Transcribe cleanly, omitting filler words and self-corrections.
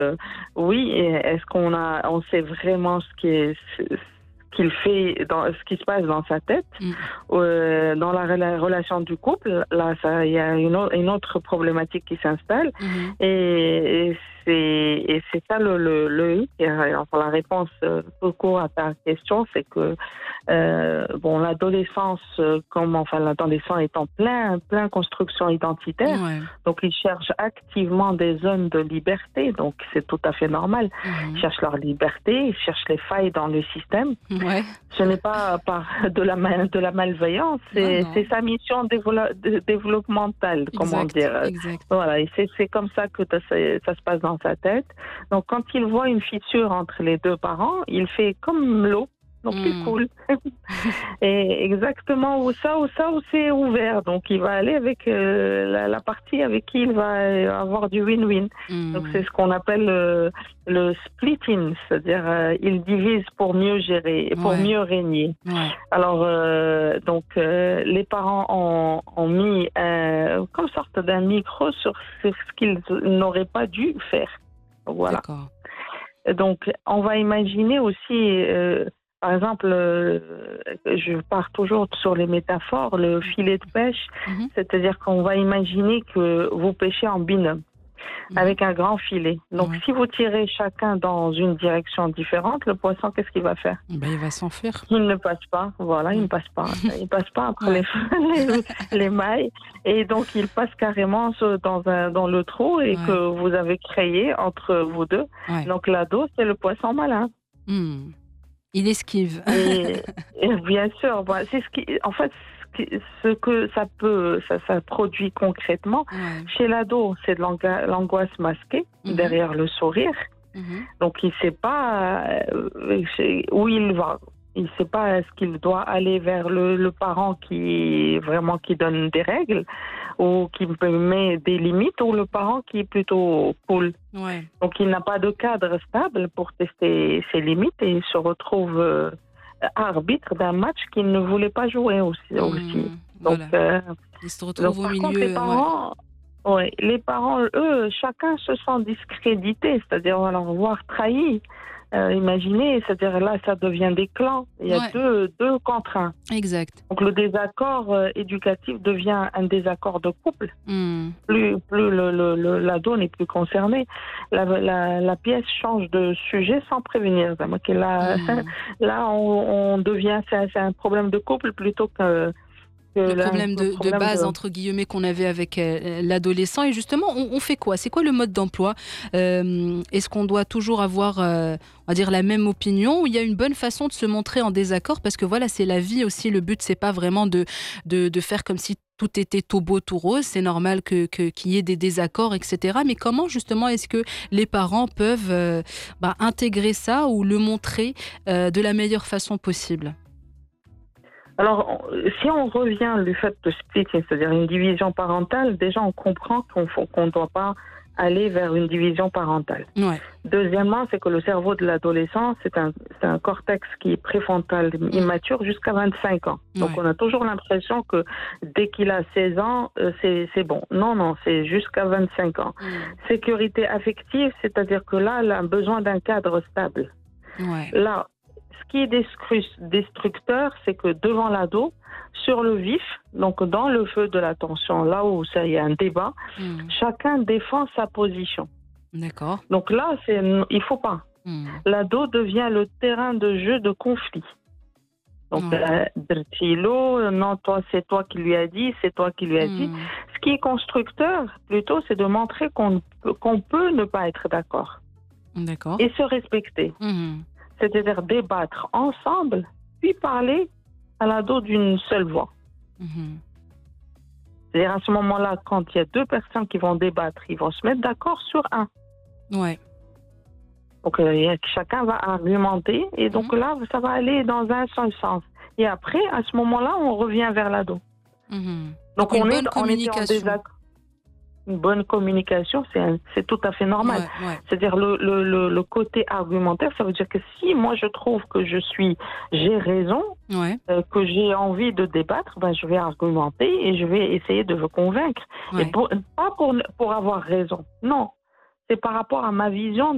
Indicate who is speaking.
Speaker 1: oui, et est-ce on sait vraiment ce qu'il fait, ce qui se passe dans sa tête,
Speaker 2: Mmh.
Speaker 1: dans la relation du couple. Là, il y a une autre problématique qui s'installe,
Speaker 2: Mmh mh.
Speaker 1: et c'est ça le hic. Et, enfin, la réponse tout court à ta question, c'est que bon, l'adolescence, l'adolescent est en plein construction identitaire,
Speaker 2: Ouais.
Speaker 1: donc ils cherchent activement des zones de liberté, donc c'est tout à fait normal. Ils
Speaker 2: Mmh.
Speaker 1: cherchent leur liberté, ils cherchent les failles dans le système.
Speaker 2: Ouais.
Speaker 1: Ce n'est pas par de la malveillance,
Speaker 2: Non,
Speaker 1: c'est
Speaker 2: non.
Speaker 1: sa mission développementale, comment
Speaker 2: Exact,
Speaker 1: dire.
Speaker 2: exact.
Speaker 1: Voilà, et c'est comme ça que ça se passe dans sa tête. Donc quand il voit une fissure entre les deux parents, il fait comme l'eau, donc il
Speaker 2: Mmh.
Speaker 1: coule. Et exactement où c'est ouvert. Donc il va aller avec la partie avec qui il va avoir du win-win. Donc c'est
Speaker 2: Mmh.
Speaker 1: ce qu'on appelle le splitting, c'est-à-dire il divise pour mieux gérer et pour
Speaker 2: Ouais,
Speaker 1: mieux régner.
Speaker 2: ouais.
Speaker 1: Alors les parents ont mis comme sorte d'un micro sur ce qu'ils n'auraient pas dû faire. Voilà.
Speaker 2: D'accord.
Speaker 1: Donc, on va imaginer aussi, par exemple, je pars toujours sur les métaphores, le filet de pêche,
Speaker 2: Mmh mh.
Speaker 1: c'est-à-dire qu'on va imaginer que vous pêchez en binôme
Speaker 2: Mmh.
Speaker 1: avec un grand filet. Donc,
Speaker 2: Ouais.
Speaker 1: si vous tirez chacun dans une direction différente, le poisson, qu'est-ce qu'il va faire?
Speaker 2: Bah, il va s'enfuir.
Speaker 1: Il ne passe pas, voilà, il
Speaker 2: Mmh.
Speaker 1: ne passe pas. Il passe pas entre
Speaker 2: Ouais.
Speaker 1: les mailles, et donc il passe carrément dans le trou et que
Speaker 2: Ouais.
Speaker 1: vous avez créé entre vous deux.
Speaker 2: Ouais.
Speaker 1: Donc l'ado, c'est le poisson malin.
Speaker 2: Mmh. Il esquive.
Speaker 1: Et, et bien sûr, voilà, c'est en fait, ce que ça produit concrètement
Speaker 2: Ouais.
Speaker 1: chez l'ado, c'est de l'angoisse masquée
Speaker 2: Mmh mh.
Speaker 1: derrière le sourire.
Speaker 2: Mmh mh.
Speaker 1: Donc il sait pas où il va. Il sait pas est-ce qu'il doit aller vers le parent qui donne des règles ou qui met des limites, ou le parent qui est plutôt cool.
Speaker 2: Ouais.
Speaker 1: Donc il n'a pas de cadre stable pour tester ses limites, et il se retrouve arbitre d'un match qu'il ne voulait pas jouer aussi.
Speaker 2: Mmh.
Speaker 1: Donc,
Speaker 2: Voilà. Il se
Speaker 1: donc
Speaker 2: retrouve au
Speaker 1: par contre, les
Speaker 2: milieu, ouais.
Speaker 1: parents, ouais, les parents, eux, chacun se sent discrédité, c'est-à-dire alors voire trahi. Imaginez, c'est-à-dire là, ça devient des clans. Il y a
Speaker 2: Ouais,
Speaker 1: deux contre un.
Speaker 2: exact.
Speaker 1: Donc le désaccord éducatif devient un désaccord de couple.
Speaker 2: Mmh.
Speaker 1: Plus l'ado n'est plus concerné. La pièce change de sujet sans prévenir. Donc là,
Speaker 2: Mmh.
Speaker 1: là on devient, c'est un problème de couple plutôt
Speaker 2: Le problème
Speaker 1: un
Speaker 2: de
Speaker 1: problème
Speaker 2: base
Speaker 1: de...
Speaker 2: entre guillemets qu'on avait avec, l'adolescent et justement on fait quoi? C'est quoi le mode d'emploi? Est-ce qu'on doit toujours avoir, on va dire la même opinion, ou il y a une bonne façon de se montrer en désaccord? Parce que voilà, c'est la vie aussi, le but c'est pas vraiment de faire comme si tout était tout beau, tout rose. C'est normal qu'il y ait des désaccords et cetera. Mais comment justement est-ce que les parents peuvent, intégrer ça ou le montrer, de la meilleure façon possible?
Speaker 1: Alors, si on revient du fait de splitting, c'est-à-dire une division parentale, déjà on comprend qu'on ne doit pas aller vers une division parentale.
Speaker 2: Ouais.
Speaker 1: Deuxièmement, c'est que le cerveau de l'adolescent, c'est un cortex qui est préfrontal immature jusqu'à 25 ans. Donc
Speaker 2: Ouais.
Speaker 1: on a toujours l'impression que dès qu'il a 16 ans, c'est bon. Non, non, c'est jusqu'à 25 ans.
Speaker 2: Mmh.
Speaker 1: Sécurité affective, c'est-à-dire que là, elle a besoin d'un cadre stable.
Speaker 2: Ouais.
Speaker 1: Là, ce qui est destructeur, c'est que devant l'ado, sur le vif, donc dans le feu de la tension, là où il y a un débat,
Speaker 2: Mmh.
Speaker 1: chacun défend sa position.
Speaker 2: D'accord.
Speaker 1: Donc là, il faut pas.
Speaker 2: Mmh.
Speaker 1: L'ado devient le terrain de jeu de conflit. Donc,
Speaker 2: Ouais.
Speaker 1: non, toi, c'est toi qui lui as dit, c'est toi qui lui as dit.
Speaker 2: Mmh.
Speaker 1: Ce qui est constructeur, plutôt, c'est de montrer qu'on peut ne pas être d'accord
Speaker 2: D'accord.
Speaker 1: et se respecter.
Speaker 2: Mmh.
Speaker 1: C'est-à-dire débattre ensemble, puis parler à l'ado d'une seule voix.
Speaker 2: Mmh.
Speaker 1: C'est-à-dire à ce moment-là, quand il y a deux personnes qui vont débattre, ils vont se mettre d'accord sur un.
Speaker 2: Ouais.
Speaker 1: Donc chacun va argumenter, et donc là, ça va aller dans un seul sens. Et après, à ce moment-là, on revient vers l'ado.
Speaker 2: Mmh.
Speaker 1: Donc
Speaker 2: Une
Speaker 1: on
Speaker 2: bonne
Speaker 1: était en
Speaker 2: communication.
Speaker 1: désaccord. Une bonne communication, c'est tout à fait normal.
Speaker 2: Ouais, ouais.
Speaker 1: C'est-à-dire le côté argumentaire, ça veut dire que si moi je trouve que j'ai raison,
Speaker 2: Ouais,
Speaker 1: que j'ai envie de débattre, ben je vais argumenter et je vais essayer de vous convaincre. Et
Speaker 2: ouais.
Speaker 1: pas pour avoir raison, non. C'est par rapport à ma vision